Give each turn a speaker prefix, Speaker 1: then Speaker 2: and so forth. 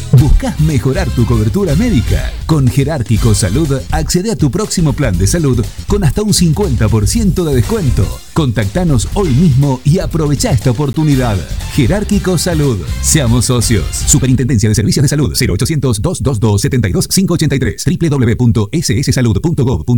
Speaker 1: ¿Buscas mejorar tu cobertura médica? Con Jerárquico Salud accede a tu próximo plan de salud con hasta un 50% de descuento. Contactanos hoy mismo y aprovecha esta oportunidad. Jerárquico Salud. Seamos socios. Superintendencia de Servicios de Salud. 0800 222 72583. www.sssalud.gov.ar